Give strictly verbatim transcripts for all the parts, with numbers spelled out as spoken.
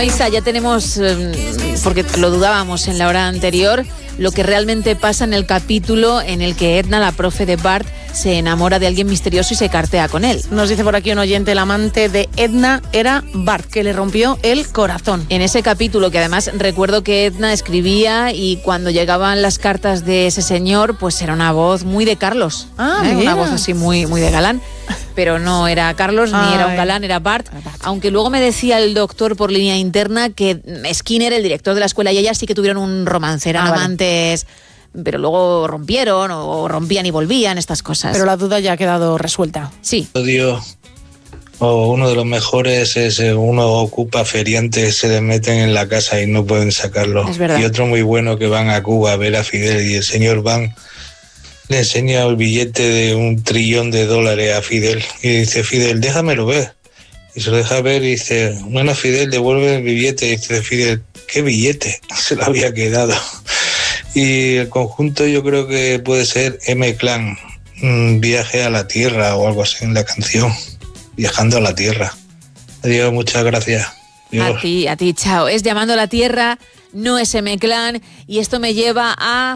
Bueno, Isa, ya tenemos, eh, porque lo dudábamos en la hora anterior, lo que realmente pasa en el capítulo en el que Edna, la profe de Bart, se enamora de alguien misterioso y se cartea con él. Nos dice por aquí un oyente, el amante de Edna era Bart, que le rompió el corazón. En ese capítulo, que además recuerdo que Edna escribía y cuando llegaban las cartas de ese señor, pues era una voz muy de Carlos. Ah, ¿eh? mira. Una voz así muy, muy de galán. Pero no era Carlos, Ay. ni era un galán, era Bart. Aunque luego me decía el doctor por línea interna que Skinner, el director de la escuela, y ella sí que tuvieron un romance, eran Ah, vale. amantes, pero luego rompieron o rompían y volvían, estas cosas. Pero la duda ya ha quedado resuelta. Sí. Odio, o uno de los mejores es eh, uno ocupa feriantes, se le meten en la casa y no pueden sacarlo. Es verdad. Y otro muy bueno que van a Cuba a ver a Fidel y el señor Van le enseña el billete de un trillón de dólares a Fidel y dice, Fidel, déjamelo ver. Y se lo deja ver y dice, bueno, Fidel, devuelve el billete. Y dice Fidel, ¿qué billete? Se lo había quedado. Y el conjunto yo creo que puede ser M-Clan, un viaje a la Tierra o algo así en la canción, viajando a la Tierra. Adiós, muchas gracias. Adiós. A ti, a ti, chao. Es Llamando a la Tierra, no es M-Clan, y esto me lleva a...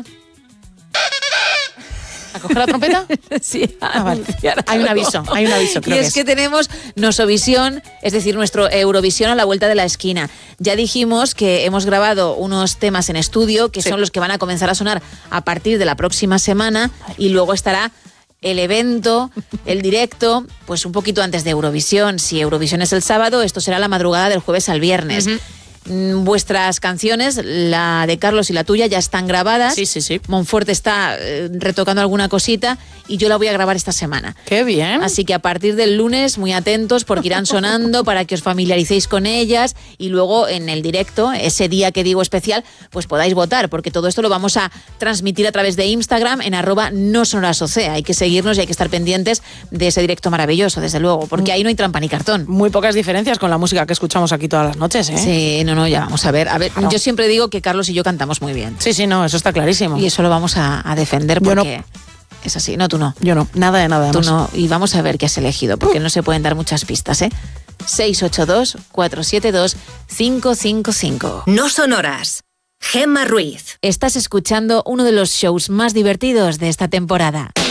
¿A coger la trompeta? Sí, Ah, vale. Hay un aviso, hay un aviso, creo y que es es. que tenemos Nosovisión, es decir, nuestro Eurovisión a la vuelta de la esquina. Ya dijimos que hemos grabado unos temas en estudio que Sí. son los que van a comenzar a sonar a partir de la próxima semana y luego estará el evento, el directo, pues un poquito antes de Eurovisión. Si Eurovisión es el sábado, esto será la madrugada del jueves al viernes. Ujú. Mm, Vuestras canciones, la de Carlos y la tuya, ya están grabadas. Sí, sí, sí. Monforte está eh, retocando alguna cosita y yo la voy a grabar esta semana. Qué bien. Así que a partir del lunes, muy atentos porque irán sonando para que os familiaricéis con ellas y luego en el directo, ese día que digo especial, pues podáis votar, porque todo esto lo vamos a transmitir a través de Instagram en arroba no sonoras O C. Hay que seguirnos y hay que estar pendientes de ese directo maravilloso, desde luego, porque ahí no hay trampa ni cartón. Muy pocas diferencias con la música que escuchamos aquí todas las noches, ¿eh? Sí, no, no, ya vamos a ver. A ver, Claro. yo siempre digo que Carlos y yo cantamos muy bien. Sí, sí, no, eso está clarísimo. Y eso lo vamos a, a defender Yo no. porque es así. No, tú no. Yo no, nada de nada. Tú además. no. Y vamos a ver qué has elegido, porque no se pueden dar muchas pistas, ¿eh? seis ocho dos, cuatro siete dos, cinco cinco cinco. No sonoras. Gemma Ruiz. Estás escuchando uno de los shows más divertidos de esta temporada.